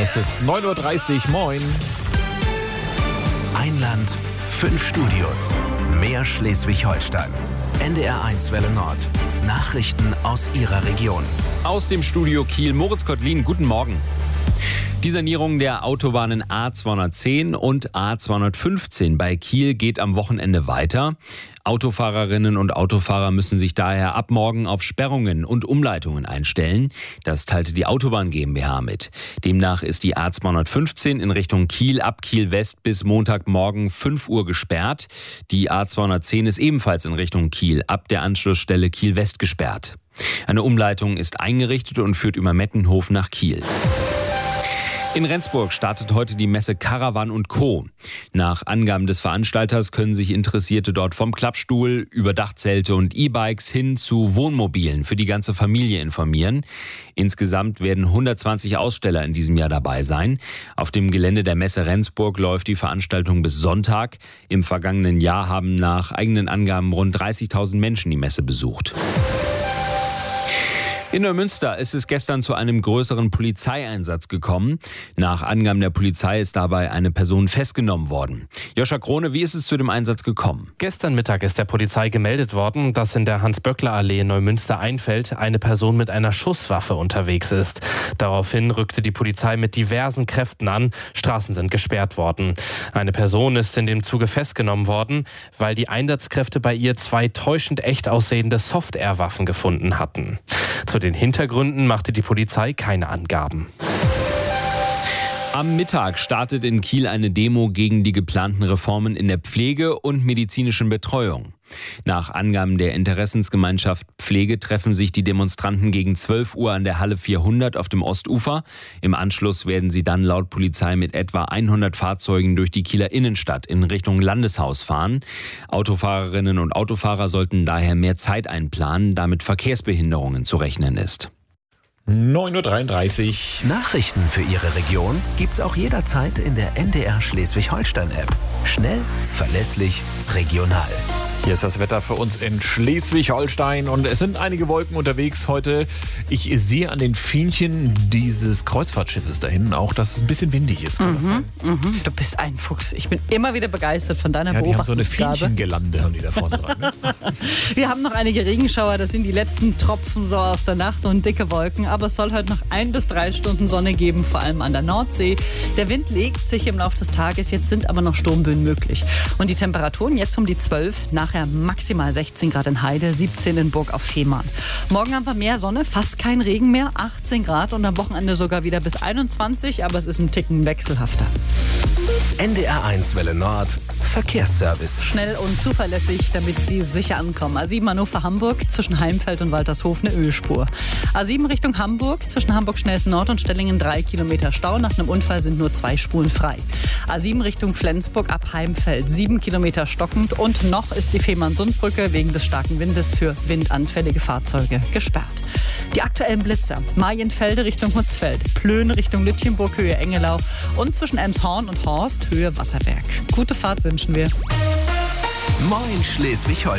Es ist 9:30 Uhr, moin. Ein Land, 5 Studios, mehr Schleswig-Holstein. NDR1 Welle Nord. Nachrichten aus Ihrer Region. Aus dem Studio Kiel, Moritz Kottlin, guten Morgen. Die Sanierung der Autobahnen A210 und A215 bei Kiel geht am Wochenende weiter. Autofahrerinnen und Autofahrer müssen sich daher ab morgen auf Sperrungen und Umleitungen einstellen. Das teilte die Autobahn GmbH mit. Demnach ist die A215 in Richtung Kiel ab Kiel West bis Montagmorgen 5 Uhr gesperrt. Die A210 ist ebenfalls in Richtung Kiel ab der Anschlussstelle Kiel West gesperrt. Eine Umleitung ist eingerichtet und führt über Mettenhof nach Kiel. In Rendsburg startet heute die Messe Caravan & Co. Nach Angaben des Veranstalters können sich Interessierte dort vom Klappstuhl über Dachzelte und E-Bikes hin zu Wohnmobilen für die ganze Familie informieren. Insgesamt werden 120 Aussteller in diesem Jahr dabei sein. Auf dem Gelände der Messe Rendsburg läuft die Veranstaltung bis Sonntag. Im vergangenen Jahr haben nach eigenen Angaben rund 30.000 Menschen die Messe besucht. In Neumünster ist es gestern zu einem größeren Polizeieinsatz gekommen. Nach Angaben der Polizei ist dabei eine Person festgenommen worden. Joscha Krone, wie ist es zu dem Einsatz gekommen? Gestern Mittag ist der Polizei gemeldet worden, dass in der Hans-Böckler-Allee in Neumünster-Einfeld eine Person mit einer Schusswaffe unterwegs ist. Daraufhin rückte die Polizei mit diversen Kräften an. Straßen sind gesperrt worden. Eine Person ist in dem Zuge festgenommen worden, weil die Einsatzkräfte bei ihr 2 täuschend echt aussehende Soft-Air-Waffen gefunden hatten. Zu den Hintergründen machte die Polizei keine Angaben. Am Mittag startet in Kiel eine Demo gegen die geplanten Reformen in der Pflege und medizinischen Betreuung. Nach Angaben der Interessensgemeinschaft Pflege treffen sich die Demonstranten gegen 12 Uhr an der Halle 400 auf dem Ostufer. Im Anschluss werden sie dann laut Polizei mit etwa 100 Fahrzeugen durch die Kieler Innenstadt in Richtung Landeshaus fahren. Autofahrerinnen und Autofahrer sollten daher mehr Zeit einplanen, da mit Verkehrsbehinderungen zu rechnen ist. 9:33 Uhr. Nachrichten für Ihre Region gibt's auch jederzeit in der NDR Schleswig-Holstein-App. Schnell, verlässlich, regional. Hier ist das Wetter für uns in Schleswig-Holstein und es sind einige Wolken unterwegs heute. Ich sehe an den Fähnchen dieses Kreuzfahrtschiffes da hinten auch, dass es ein bisschen windig ist. Kann das sein? Du bist ein Fuchs. Ich bin immer wieder begeistert von deiner Ja, die haben so eine Beobachtungsgabe. Fähnchengelande haben die da vorne dran. Ne? Wir haben noch einige Regenschauer, das sind die letzten Tropfen so aus der Nacht und dicke Wolken. Aber es soll heute noch 1 bis 3 Stunden Sonne geben, vor allem an der Nordsee. Der Wind legt sich im Laufe des Tages, jetzt sind aber noch Sturmböen möglich. Und die Temperaturen jetzt um die 12, nachher maximal 16 Grad in Heide, 17 in Burg auf Fehmarn. Morgen haben wir mehr Sonne, fast kein Regen mehr, 18 Grad und am Wochenende sogar wieder bis 21, aber es ist ein Ticken wechselhafter. NDR1 Welle Nord. Verkehrsservice. Schnell und zuverlässig, damit Sie sicher ankommen. A7 Hannover-Hamburg, zwischen Heimfeld und Waltershof eine Ölspur. A7 Richtung Hamburg, zwischen Hamburg-Schnellsen-Nord und Stellingen 3 Kilometer Stau. Nach einem Unfall sind nur 2 Spuren frei. A7 Richtung Flensburg ab Heimfeld, 7 Kilometer stockend. Und noch ist die Fehmarnsundbrücke wegen des starken Windes für windanfällige Fahrzeuge gesperrt. Die aktuellen Blitzer: Marienfelde Richtung Hutzfeld, Plön Richtung Lütchenburg, Höhe Engelau und zwischen Elmshorn und Horst, Höhe Wasserwerk. Gute Fahrt wünschen wir. Moin Schleswig-Holstein.